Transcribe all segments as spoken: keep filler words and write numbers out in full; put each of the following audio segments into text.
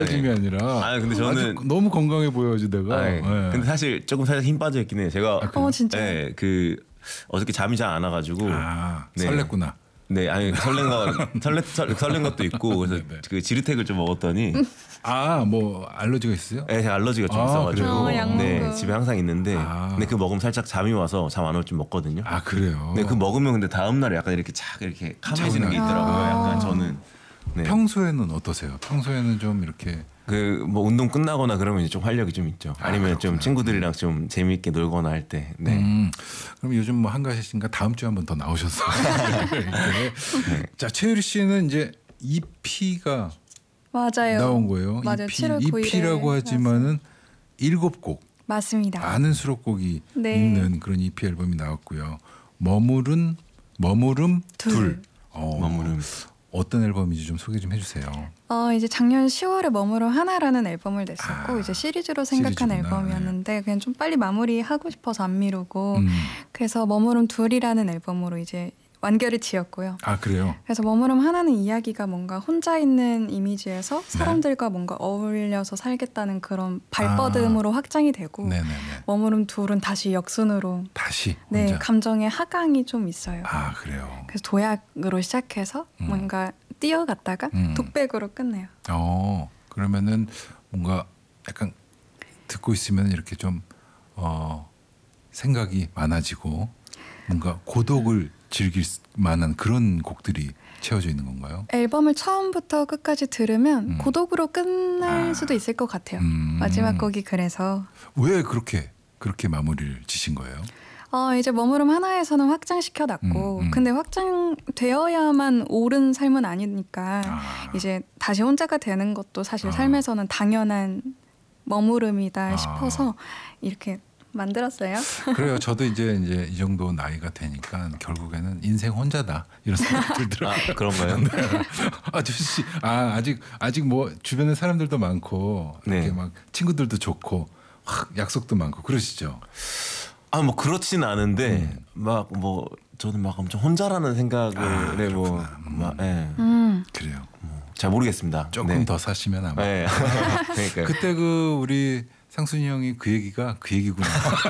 짐이 네. 아니라. 아 근데 저는 아주 너무 건강해 보여요, 내가. 아, 네. 네. 근데 사실 조금 살짝 힘 빠져 있긴 해요. 제가 아, 어 진짜. 네, 그 어저께 잠이 잘 안 와가지고 아, 네. 설렜구나. 네, 아니 설렌 거 설레 설, 설렌 것도 있고 그래서 네네. 그 지르텍을 좀 먹었더니 아, 뭐 알러지가 있어요? 네, 제가 알러지가 좀 아, 있어가지고 그래요? 어, 약 네 먹어. 집에 항상 있는데 아. 근데 그 먹으면 살짝 잠이 와서 잠 안 올 좀 먹거든요. 아, 그래요. 네, 그 먹으면 근데 다음 날에 약간 이렇게 착 이렇게 카매지는 게 차분하게. 있더라고요. 아. 약간 저는 네. 평소에는 어떠세요? 평소에는 좀 이렇게 그 뭐 운동 끝나거나 그러면 이제 좀 활력이 좀 있죠. 아, 아니면 좀 그렇구나. 친구들이랑 좀 재미있게 놀거나 할 때. 네. 음, 그럼 요즘 뭐 한가하신가 다음 주에 한번 더 나오셔서 이렇게. 자, 최유리 씨는 이제 이피가 맞아요. 나온 거예요. 맞아요. 이피, 칠월 구일에 이피라고 하지만은 일곱 곡 맞습니다. 많은 수록곡이 네. 있는 그런 이피 앨범이 나왔고요. 머무른 머무름 둘. 둘. 어, 머무름. 어떤 앨범인지 좀 소개 좀 해주세요. 어 이제 작년 시월에 머무름 하나라는 앨범을 냈었고 아, 이제 시리즈로 생각한 시리즈구나. 앨범이었는데 그냥 좀 빨리 마무리하고 싶어서 안 미루고 음. 그래서 머무름 둘이라는 앨범으로 이제 완결을 지었고요. 아, 그래요? 그래서 머무름 하나는 이야기가 뭔가 혼자 있는 이미지에서 사람들과 뭔가 어울려서 살겠다는 그런 발버둥으로 확장이 되고 네네네. 머무름 둘은 다시 역순으로 다시 네 혼자. 감정의 하강이 좀 있어요. 아, 그래요. 그래서 도약으로 시작해서 음. 뭔가 뛰어갔다가 음. 독백으로 끝내요. 어, 그러면은 뭔가 약간 듣고 있으면 이렇게 좀 어, 생각이 많아지고 뭔가 고독을 즐길 만한 그런 곡들이 채워져 있는 건가요? 앨범을 처음부터 끝까지 들으면 음. 고독으로 끝날 아. 수도 있을 것 같아요. 음. 마지막 곡이 그래서 왜 그렇게 그렇게 마무리를 지신 거예요? 어, 이제 머무름 하나에서는 확장시켜 놨고 음, 음. 근데 확장되어야만 옳은 삶은 아니니까 아. 이제 다시 혼자가 되는 것도 사실 아. 삶에서는 당연한 머무름이다 아. 싶어서 이렇게 만들었어요. 그래요. 저도 이제 이제 이 정도 나이가 되니까 결국에는 인생 혼자다 이런 생각 들더라고요. 아, 그런가요? 아저씨, 아 아직 아직 뭐 주변에 사람들도 많고 이렇게 네. 막 친구들도 좋고 확 약속도 많고 그러시죠. 아, 뭐 그렇진 않은데 음. 막 뭐 저는 막 엄청 혼자라는 생각을 아, 네, 뭐, 그렇구나. 음. 막, 예. 음. 그래요. 잘 모르겠습니다. 조금 네. 더 사시면 아마. 네. 그러니까 그때 그 우리 상순이 형이 그 얘기가 그 얘기구나.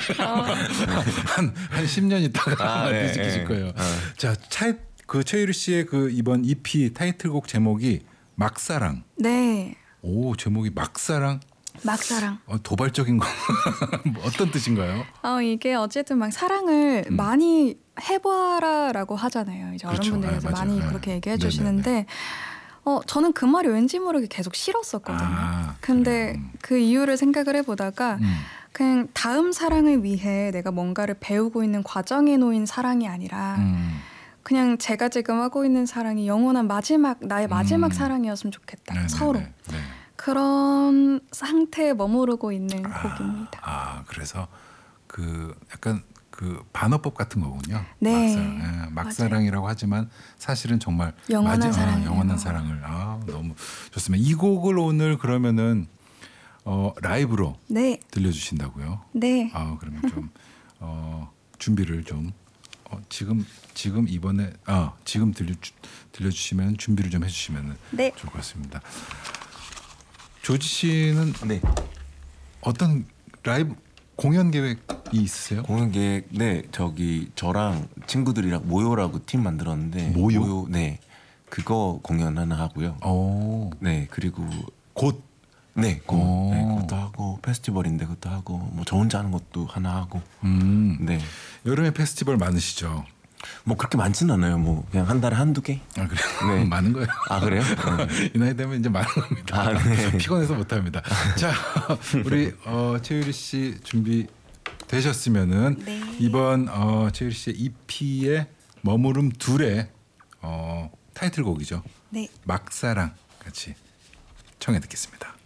한한 십 년 있다가 아, 네, 뒤집히실 네. 거예요. 어. 자, 차, 그 최유리 씨의 그 이번 이피 타이틀곡 제목이 막사랑. 네. 오, 제목이 막사랑. 막사랑. 어, 도발적인 거. 뭐 어떤 뜻인가요? 어 이게 어쨌든 막 사랑을 음. 많이 해봐라라고 하잖아요. 이제 그렇죠. 어른분들께서 네, 맞아요. 많이 네. 그렇게 얘기해 네네네. 주시는데 어 저는 그 말이 왠지 모르게 계속 싫었었거든요. 아, 근데 그래요. 그 이유를 생각을 해보다가 음. 그냥 다음 사랑을 위해 내가 뭔가를 배우고 있는 과정에 놓인 사랑이 아니라 음. 그냥 제가 지금 하고 있는 사랑이 영원한 마지막 나의 마지막 음. 사랑이었으면 좋겠다. 네네네. 서로 네. 그런 상태에 머무르고 있는 곡입니다. 아, 그래서 그 약간 그 반어법 같은 거군요. 네. 막사랑. 예, 막사랑이라고 하지만 사실은 정말 영원한 마지- 어, 사랑이에요. 영원한 사랑을. 아, 너무 좋습니다. 이 곡을 오늘 그러면은 어, 라이브로 네, 들려주신다고요? 네. 아, 그러면 좀 어, 준비를 좀 어, 지금 지금 이번에 아 지금 들려 들려주시면 준비를 좀 해주시면 네. 좋을 것 같습니다. 조지 씨는 네. 어떤 라이브 공연 계획이 있으세요? 공연 계획 네 저기 저랑 친구들이랑 모요라고 팀 만들었는데 모요? 네 그거 공연 하나 하고요. 오, 네 그리고 곧 네, 그, 오. 네 그것도 하고 페스티벌인데 그것도 하고 뭐 저 혼자 하는 것도 하나 하고 음, 네 뭐 여름에 페스티벌 많으시죠? 그렇게 많지는 않아요. 뭐 그냥 한 달에 한두 개. 아, 그래요? 네. 많은 거예요. 아 그래요? 네. 이 나이 되면 이제 많은 겁니다. 아, 네. 피곤해서 못합니다. 자, 우리 어, 최유리 씨 준비 되셨으면은 네. 이번 어, 최유리 씨의 이피의 머무름 둘의 어, 타이틀곡이죠. 네. 막사랑 같이 청해 듣겠습니다.